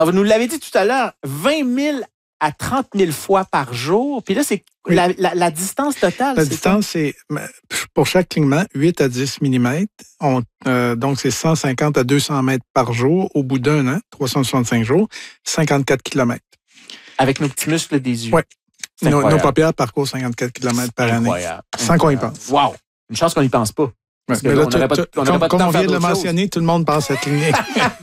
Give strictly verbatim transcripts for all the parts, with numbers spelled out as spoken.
vous nous l'avez dit tout à l'heure, vingt mille à trente mille fois par jour. Puis là, c'est oui. la, la, la distance totale. La c'est distance, c'est pour chaque clignement, huit à dix millimètres. On, euh, donc, c'est cent cinquante à deux cents mètres par jour au bout d'un an, trois cent soixante-cinq jours, cinquante-quatre kilomètres. Avec nos petits muscles des yeux. Oui. Nos, nos paupières parcourent cinquante-quatre kilomètres par année. Sans qu'on y pense. Wow! Une chance qu'on n'y pense pas. Parce que là, là, on tout, pas, on comme, pas comme on vient de le mentionner, tout le monde pense à cligner.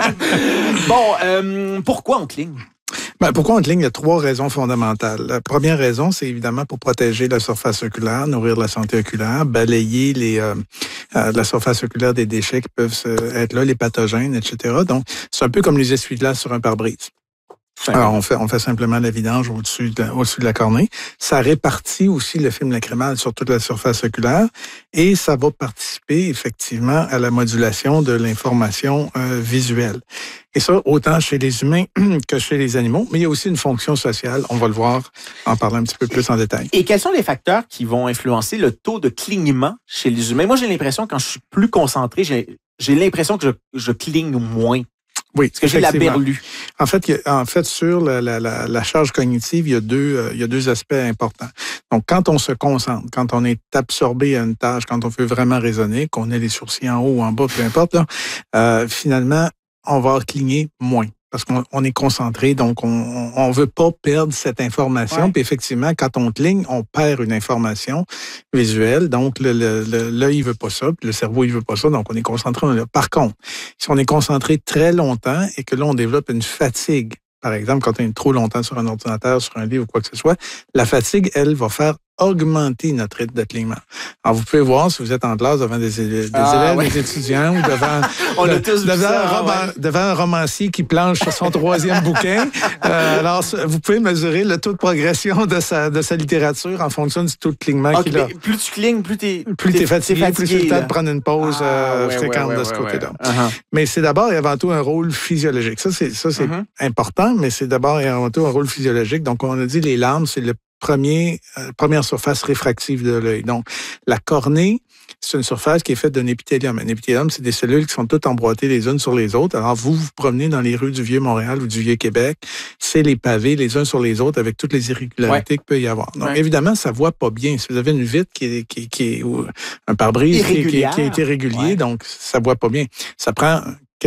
Bon, euh, pourquoi on cligne? Ben, pourquoi on cligne? Il y a trois raisons fondamentales. La première raison, c'est évidemment pour protéger la surface oculaire, nourrir la santé oculaire, balayer les, euh, euh, la surface oculaire des déchets qui peuvent être là, les pathogènes, et cetera. Donc, c'est un peu comme les essuie-glaces sur un pare-brise. Alors, on fait, on fait simplement la vidange au-dessus de, au-dessus de la cornée. Ça répartit aussi le film lacrymal sur toute la surface oculaire et ça va participer effectivement à la modulation de l'information euh, visuelle. Et ça, autant chez les humains que chez les animaux, mais il y a aussi une fonction sociale. On va le voir en parlant un petit peu plus en détail. Et quels sont les facteurs qui vont influencer le taux de clignement chez les humains? Moi, j'ai l'impression, quand je suis plus concentré, j'ai, j'ai l'impression que je, je cligne moins. Oui, parce que j'ai la berlue. En fait, en fait, sur la, la, la, la charge cognitive, il y a deux, euh, il y a deux aspects importants. Donc, quand on se concentre, quand on est absorbé à une tâche, quand on veut vraiment raisonner, qu'on ait les sourcils en haut ou en bas, peu importe, là, euh, finalement, on va cligner moins. Parce qu'on on est concentré, donc on on veut pas perdre cette information. Ouais. Puis effectivement, quand on cligne, on perd une information visuelle. Donc le, le, le, l'œil il veut pas ça, puis le cerveau il veut pas ça. Donc on est concentré. On est là. Par contre, si on est concentré très longtemps et que là on développe une fatigue, par exemple quand on est trop longtemps sur un ordinateur, sur un livre ou quoi que ce soit, la fatigue elle va faire augmenter notre rythme de clignement. Alors, vous pouvez voir si vous êtes en classe devant des, des ah, élèves, ouais. des étudiants ou devant, On de, a tous devant, ça, un roman, ouais. devant un romancier qui planche sur son troisième bouquin. Euh, alors, vous pouvez mesurer le taux de progression de sa, de sa littérature en fonction du taux de clignement okay, qu'il a. Plus tu clignes, plus t'es, plus t'es, t'es fatigué, fatigué, plus c'est le temps là. de prendre une pause ah, euh, ouais, fréquente ouais, ouais, de ce ouais, côté-là. Ouais. Uh-huh. Mais c'est d'abord et avant tout un rôle physiologique. Ça, c'est, ça, c'est uh-huh. important, mais c'est d'abord et avant tout un rôle physiologique. Donc, on a dit les larmes, c'est le Premier, euh, première surface réfractive de l'œil. Donc, la cornée, c'est une surface qui est faite d'un épithélium. Un épithélium, c'est des cellules qui sont toutes emboîtées les unes sur les autres. Alors, vous vous promenez dans les rues du Vieux-Montréal ou du Vieux-Québec, c'est les pavés les uns sur les autres avec toutes les irrégularités ouais. qu'il peut y avoir. Donc, ouais. évidemment, ça voit pas bien. Si vous avez une vitre qui est, qui, qui est ou un pare-brise qui, qui, qui a été régulier, ouais. donc ça voit pas bien. Ça prend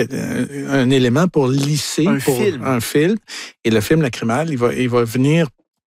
un, un élément pour lisser un pour film. un film. Et le film lacrymal, il va, il va venir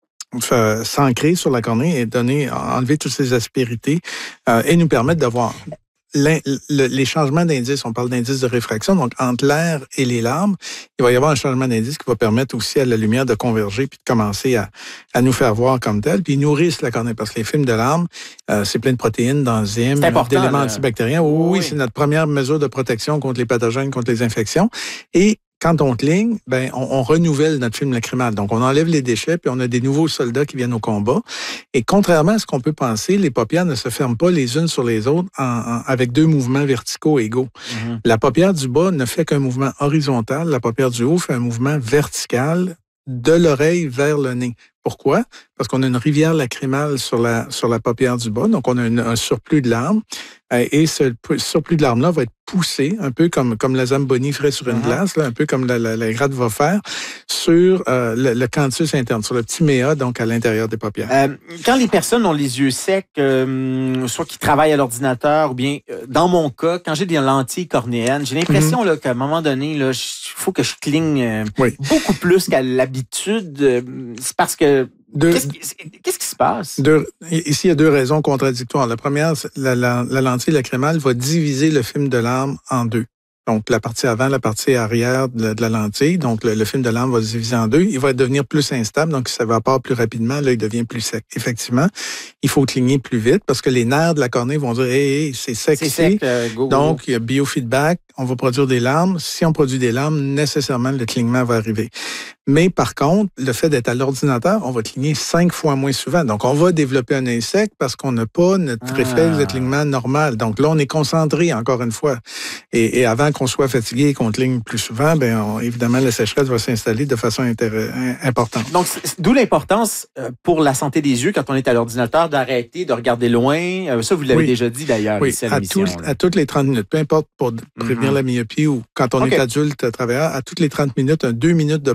s'ancrer sur la cornée et donner, enlever toutes ces aspérités euh, et nous permettre d'avoir le, les changements d'indice. On parle d'indice de réfraction, donc entre l'air et les larmes, il va y avoir un changement d'indice qui va permettre aussi à la lumière de converger puis de commencer à, à nous faire voir comme tel. Puis ils nourrissent la cornée parce que les films de larmes, euh, c'est plein de protéines, d'enzymes, d'éléments là. antibactériens. Oui, oui, oui, c'est notre première mesure de protection contre les pathogènes, contre les infections. Et quand on cligne, ben on, on renouvelle notre film lacrymal. Donc, on enlève les déchets, puis on a des nouveaux soldats qui viennent au combat. Et contrairement à ce qu'on peut penser, les paupières ne se ferment pas les unes sur les autres en, en, avec deux mouvements verticaux égaux. Mm-hmm. La paupière du bas ne fait qu'un mouvement horizontal. La paupière du haut fait un mouvement vertical de l'oreille vers le nez. Pourquoi? Parce qu'on a une rivière lacrymale sur la, sur la paupière du bas. Donc, on a une, un surplus de larmes. Et ce surplus de larmes-là va être poussé, un peu comme, comme la Zamboni ferait sur une uh-huh. glace, là, un peu comme la, la, la gratte va faire, sur euh, le, le canthus interne, sur le petit méa, donc à l'intérieur des paupières. Euh, quand les personnes ont les yeux secs, euh, soit qui travaillent à l'ordinateur, ou bien, euh, dans mon cas, quand j'ai des lentilles cornéennes, j'ai l'impression mm-hmm. là, qu'à un moment donné, il faut que je cligne euh, oui. beaucoup plus qu'à l'habitude. Euh, c'est parce que Deux, qu'est-ce, qui, qu'est-ce qui se passe? Deux, ici, il y a deux raisons contradictoires. La première, la, la, la lentille lacrymale va diviser le film de larmes en deux. Donc, la partie avant, la partie arrière de la, de la lentille. Donc, le, le film de larmes va se diviser en deux. Il va devenir plus instable, donc il s'évapore plus rapidement. L'œil devient plus sec. Effectivement, il faut cligner plus vite parce que les nerfs de la cornée vont dire « Hey, hey, c'est sec c'est ici. Sec, euh, go, » Donc, go. il y a biofeedback. On va produire des larmes. Si on produit des larmes, nécessairement, le clignement va arriver. Mais par contre, le fait d'être à l'ordinateur, on va cligner cinq fois moins souvent. Donc, on va développer un œil sec parce qu'on n'a pas notre ah. réflexe de clignement normal. Donc là, on est concentré, encore une fois. Et, et avant qu'on soit fatigué et qu'on cligne plus souvent, bien, on, évidemment, la sécheresse va s'installer de façon intér- importante. Donc, d'où l'importance pour la santé des yeux, quand on est à l'ordinateur, d'arrêter de regarder loin. Ça, vous l'avez oui. déjà dit d'ailleurs. Oui, à, tout, à toutes les trente minutes, peu importe pour prévenir mm-hmm. la myopie ou quand on okay. est adulte travailleur, à toutes les trente minutes, un deux minutes de